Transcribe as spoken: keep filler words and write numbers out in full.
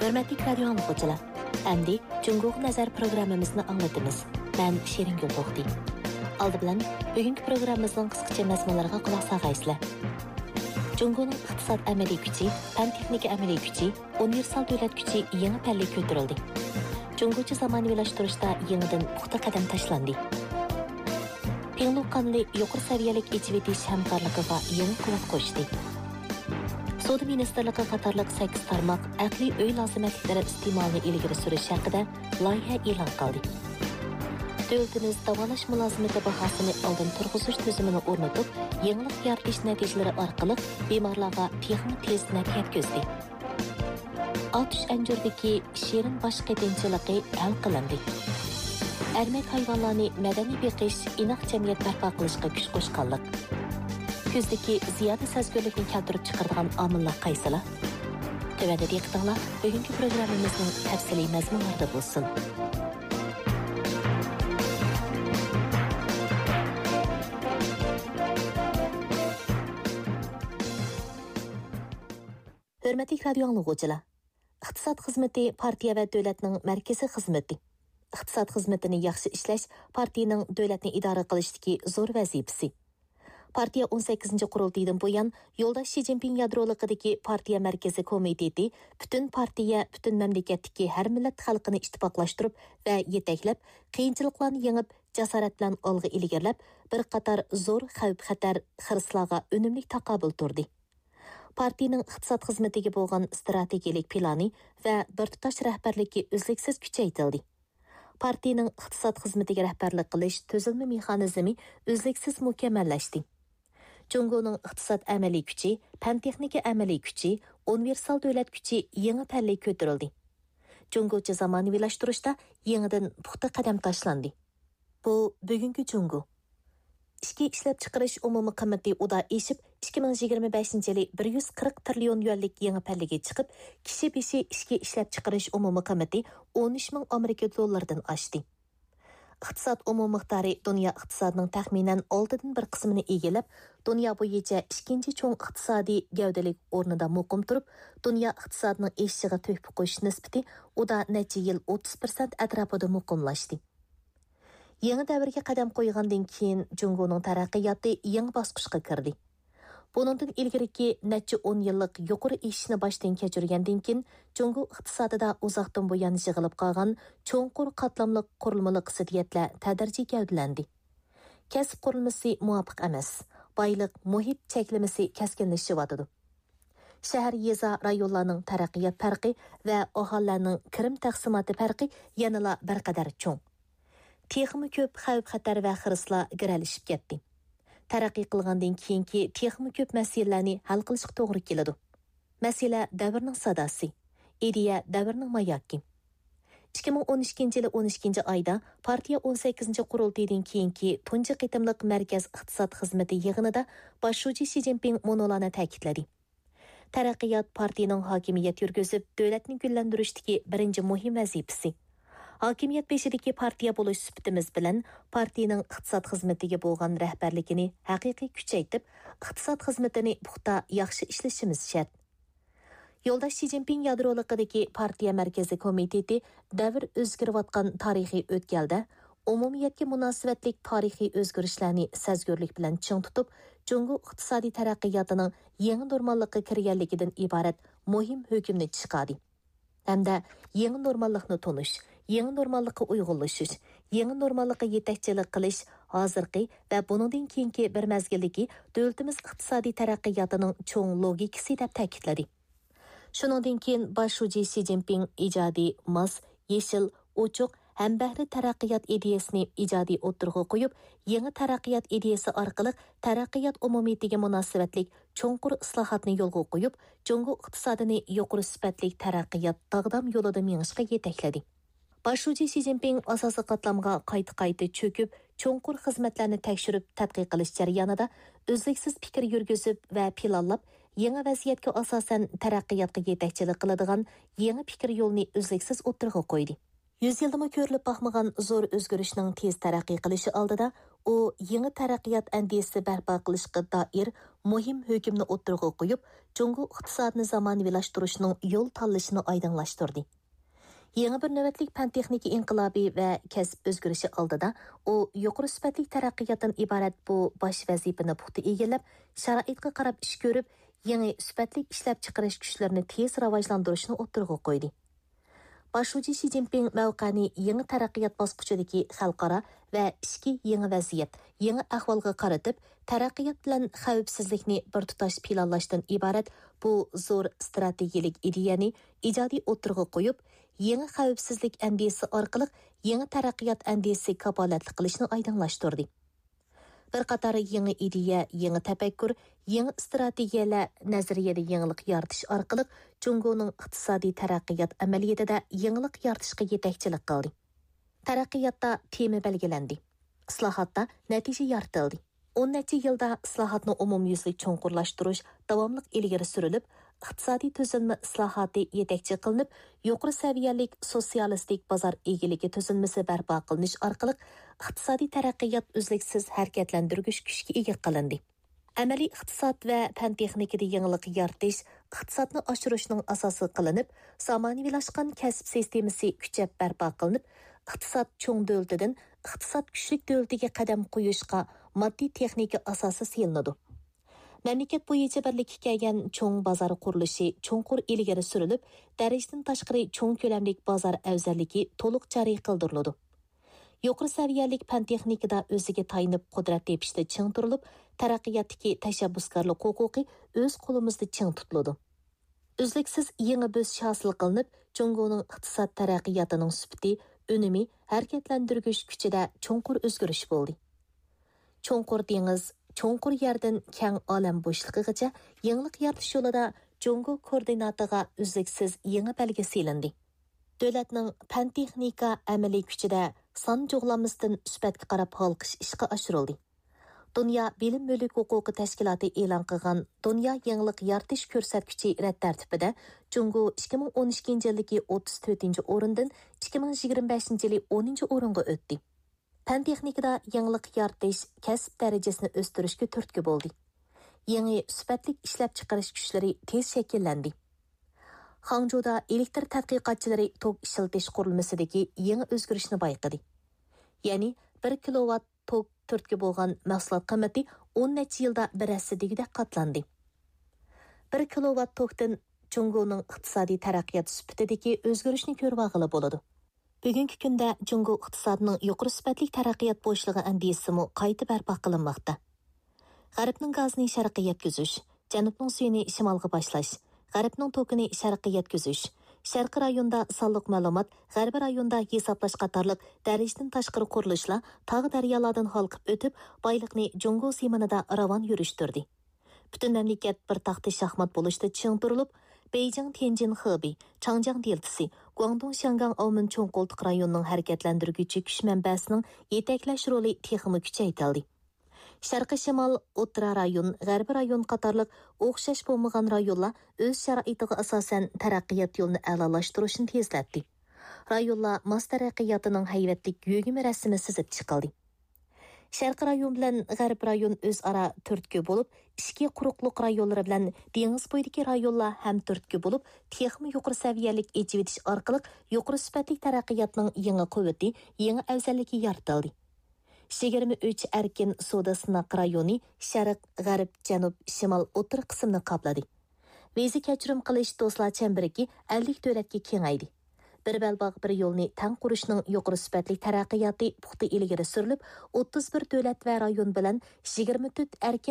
Hörmətli radio anlıqçılar, əmdi Cunguq Nəzər proqramımızını anlatımız. Mən Şerin Gültoxdi. Aldı bilən, bugünkü proqramımızın qısqıca məzmunlarına qulaq sağaysılar. Cunguqның iqtisad əməli gücü, fən texnika əməli gücü, universal dövlət gücü yeni pəlli kötürüldü. Cunguqçı zamanıvilaştırışda yenidən puxta qədəm taşlandı. Penluq qanlı yuqur səviyyəlik içivetiş həmkarlıqıға yeni quvvat qoşdu. Soda Ministerliği qatarlıq sakkiz tarmaq əqli öy lazıməlikləri istimalını ilgiri sürüş haqida layihə e'lon qildi. Dövlətimiz davalash mulazimati bahasini oldin turg'izish tizimini o'rnatib, yangilik yaratish natijalari orqali bemorlarga texnik tez naf yetkazdi. Atish Anjurdagi shirin bosh qaytinchiligi hal qilindi. Ermek hayvanlarni madaniy beqish, inoq jamiyat barpo qilishga kuch qo'shganlik. Көздегі зияда сәзгөрлікні келтіріп чықырдыған амылла қайсыла? Төбәді дейқтіңла, бүгінгі программымыздың тәпсілі мәзмұнларды болсын. Hörmətli radio anlıqçılar, iqtisad xizməti partiya və dövlətin mərkəzi xizməti. İqtisad xizmətini yaxşı işləş partiyanın dövlətni idarə qilishidagi zo'r vazifasi. Partiya on sakkizinchi qurultaydan buyon Yo'ldosh Shi Jinping yadroliqidagi partiya markazi komiteti butun partiya, butun mamlakatdagi har millat xalqini ittifoqlashtirib va yetaklab, qiyinchiliklarni yengib, jasorat bilan olg'a ilgirlab, bir qator zo'r xavf-xatar xirslarga unumli taqobil turdi. Partiyaning iqtisod xizmatiga bo'lgan strategiyalik plani va birtutash rahbarligi uzluksiz kuchaytirildi. Partiyaning iqtisod xizmatiga rahbarlik qilish tuzilma mexanizmi uzluksiz mukammallashdi. Cunguqның iqtisad əməli gücü, fən texnika əməli gücü, universal dövlət gücü yeni pəlli kötürüldü. Cunguqçı zamanıvilaştırışda yenidən puxta qədəm taşlandı. Bu, bugünkü Cunguq. İşki işləp çıxırış umumi qiyməti uda eşib, ikki ming yigirma beshinchi yili bir yuz qirq trillion yuanlik yeni pəlliga chiqib, kishi beshi işki işləp çıxırış umumi qiyməti o'n uch ming Amerika dollaridan aşdı. İqtisad umum miqdori dunyo iqtisodining taxminan oltidan bir qismini egallab, dunyo bo'yicha ikkinchi cho'ng iqtisodiy gavdalik o'rnida muqim turib, dunyo iqtisodining eshishiga to'hfa qo'yish nisbati uda necha yil o'ttiz prosent atrofida muqimlashdi. Yangi davrga qadam qo'ygandan keyin Cunguqning taraqqiyoti yangi bosqichga kirdi. Buningdan ilgariki necha o'n yillik yuqori eshishni boshdan kechirgandan keyin Cunguq iqtisodida uzoqdan buyon yig'ilib qolgan cho'nqur qatlamli qurilmali ziddiyatlar tadrijiy gavdalandi. Kasb qurilmasi muvofiq emas, boylik muhit cheklamasi keskinlashyapti. Shahar yeza rayonlarning taraqqiyot farqi va aholilarning kirim taqsimoti farqi yanada bir qadar cho'ng. Texmi ko'p xavf-xatar va xirislar giralishib ketdi. Taraqqiy qilgandan keyingi texmi ko'p masalalarni hal qilishga to'g'ri keladi. Masala davrning sadosi, ideya davrning mayoki. ikki ming o'n ikkinchi yili o'n ikkinchi oyda partiya o'n sakkizinchi qurultaydan keyingi tunji qitimliq markaz iqtisod xizmati yig'inida boshlovchi Shi Jinping monologini ta'kidladi. Taraqqiyot partiyaning hokimiyat yurgizib, davlatni gullantirishdagi birinchi muhim vazifasi. Hokimiyat beshidagi partiya bo'lish sifatimiz bilan partiyaning iqtisod xizmatiga bo'lgan rahbarligini haqiqiy kuchaytirib, iqtisod xizmatini puxta yaxshi ishlashimiz shart. Yo'ldosh Shi Jinping yadroliqidagi partiya markaziy komiteti davr o'zgarayotgan tarixiy o'tkalda umumiyatga munosabatlik tarixiy o'zgarishlarni sezgurlik bilan ching tutib, Cunguq iqtisodiy taraqqiyotining yangi normallikka kirganligidan iborat muhim hukmni chiqardi. Hamda yangi normallikni tonish, yangi normallikqa uyg'unlashish, yangi normallikqa yetakchilik qilish hozirgi va buningdan keyingi bir mazgildagi davlatimiz iqtisodiy taraqqiyotining cho'ng logikasi deb ta'kidladi. Shuningdan keyin boshlovchi Shi Jinping ijodiy, mos, yeshil, ochiq ham bahri taraqqiyot ideyasini ijodiy o'tirg'a qo'yib, yangi taraqqiyot ideyasi orqali taraqqiyot umumiyatiga munosabatlik cho'nqur islohotni yo'lga qo'yib, Cunguq iqtisodini yuqori sifatli taraqqiyot tog'dam yo'lida mengishga yetakladi. Boshlovchi Shi Jinping asosiy qatlamga qayta-qayta cho'kib, cho'nqur xizmatlarni tekshirib, tadqiq qilish jarayonida uzluksiz fikr yurgizib va planlab, yangi vaziyatga asosan taraqqiyotga yetakchilik qiladigan yangi fikr yo'lini uzluksiz o'tirg'a qo'ydi. yuz yildimi ko'rilib baxmagan zo'r o'zgarishning tez taraqqiy qilishi oldida u yangi taraqqiyot andisi barpo qilishga doir muhim hukmni o'tirg'a qo'yib, Jungo iqtisodini zamonaviylashtiriishning yo'l tanlashini oydinlashtirdi. Yangi bir navbatlik fan-texnika inqilobi va kasb o'zgarishi oldida u yuqori sifatli taraqqiyotdan iborat bu bosh vazifani puxta egallab, sharoitga qarab ish ko'rib, yangi sifatli ishlab chiqarish kuchlarini tez rivojlantirishni o'tirg'a qo'ydi. Başuci Xi Jinping mavqani yangi taraqqiyot bosqichidagi xalqaro va ichki yangi vaziyat, yangi ahvolga qaratib, taraqqiyot bilan xavfsizlikni bir tutash planlashdan iborat bu zo'r strategik ideyani ijodiy o'tirg'a qo'yib, yangi xavfsizlik andisi orqali yangi taraqqiyot andisi kapolatli qilishni oydinlashtirdi. Bir qator yangi ideya, yangi tafakkur, yangi strategiyalar nazariyada yangilik yaratish orqali Jungoning iqtisodiy taraqqiyot amaliyotida yangilik yaratishga yetakchilik qildi. Taraqqiyotda tema belgilandi. Islohotda natija yaratildi. o'n necha yilda islohotni umumyuzlik cho'nqurlashtirish davomli ilgari surilib, iqtisodiy tuzilma islohoti yetakchi qilinib, yuqori saviyalik sotsialistik bozor egiligi tuzilmasi barpo qilinish orqali iqtisodiy taraqqiyot uzluksiz harakatlantirgich kuchga ega qilindi. Amaliy iqtisod va fan texnikada yangilik yaratish iqtisodni oshirishning asosi qilinib, zamonaviylashgan kasb sistemasi kuchab barpo qilinib, iqtisod cho'ng davlatidan iqtisod kuchlik davlatiga qadam qo'yishga moddiy texnika asosi selinadi. Mamlakat bo'yicha birlikka kelgan cho'ng bozor qurilishi cho'nqur ilgari surilib, darajadan tashqari cho'ng ko'lamlik bozor afzalligi to'liq joriy qildiriladi. Yuqori saviyalik fan texnikada o'ziga tayinib qudrat tepishda ching turilib, taraqqiyotdagi tashabbuskorlik huquqi o'z qo'limizda ching tutiladi. Uzluksiz yangi bosish hosil qilinib, Jungoning iqtisod taraqqiyotining sifati, unumi, harakatlantirgich kuchida cho'nqur o'zgarish bo'ldi. Cho'nqur dengiz, cho'nqur yerdan keng olam bo'shligigacha yangilik yaratish yo'lida Jungo koordinatiga uzluksiz yangi belgi selindi. Davlatning fan texnika amaliy kuchida son jo'g'lamasdan sifatga qarab halqish ishga oshirildi. Dunyo bilim mulk huquqi tashkiloti e'lon qilgan dunyo yangilik yaratish ko'rsatkichi rad tartibida Jungo ikki ming o'n ikkinchi yildagi o'ttiz to'rtinchi o'rindan ikki ming yigirma beshinchi yil o'ninchi o'ringa o'tdi. Fan texnikada yangilik yaratish kasb darajasini o'stirishga turtki bo'ldi. Yangi sifatli ishlab chiqarish kuchlari tez shakllandi. Hangzhouda elektr tadqiqotchilari tok ishlatish qurilmasidagi yangi o'zgarishni bayqadi. Ya'ni bir kilovat tok turtki bo'lgan mahsulot qiymati o'n necha yilda bir assidagidek qatlandi. bir kilovat tokdan Jungoning iqtisodiy taraqqiyot sifatidagi o'zgarishni ko'rib olg'ili bo'ladi. Bugungi kunda Jungo iqtisodining yuqori sifatli taraqqiyot bo'shligi andisimi qayta barpo qilinmoqda. G'arbning gazni sharqqa yetkazish, janubning suyini shimolga boshlash, g'arbning tokini sharqqa yetkazish, sharqi rayonda sonliq ma'lumot, g'arbiy rayonda hisoblash qatorliq darajadan tashqari qurilishlar tog' daryolardan halqib o'tib, boyliqni Jungo simanida ravon yurishtirdi. Butun mamlakat bir taxta shaxmat bo'lishda ching turilib, Beijing, Tianjin, Hebei, Changjiang deltasi, Guangdong, Shangang, Aumen cho'ng qo'ltiq rayonining harakatlantiruvchi kuch manbasining yetaklash roli texmi kuchaytirildi. Sharqi shimol, o'rta rayon, g'arbiy rayon qatorliq o'xshash bo'lmagan rayonlar o'z sharoitiga asosan taraqqiyot yo'lini a'lolashtirishni tezlatdi. Rayonlar mos taraqqiyotining hayvatlik yo'g'imi rasmi sizib chiqildi. Sharqi rayon bilan g'arbiy rayon o'zaro turtki bo'lib, ikki quruqliq rayonlari bilan dengiz bo'yidagi rayonlar ham turtki bo'lib, texmi yuqori saviyalik ejivitish orqali yuqori sifatli taraqqiyotning yangi quvvati, yangi afzalligi yaratildi. yigirma uch erkin savdo sinoq rayoni sharq, g'arb, janub, shimol, o'tir qismini qopladi. Viza kechirim qilish do'stlar chembiriki ellik davlatga kengaydi. Bir belbog' bir yo'lni tang qurishning yuqori sifatli taraqqiyoti puxta ilgari surilib, o'ttiz bir davlat va rayon bilan yigirma to'rt erkin